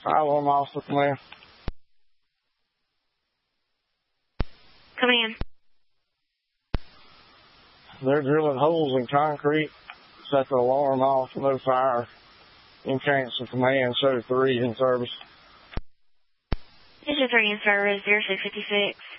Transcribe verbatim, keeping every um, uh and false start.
Alarm Officer Command. Coming in. They're drilling holes in concrete. Set the alarm off. No fire. In cancel command. Show three in service. Issue three in service. zero six fifty-six.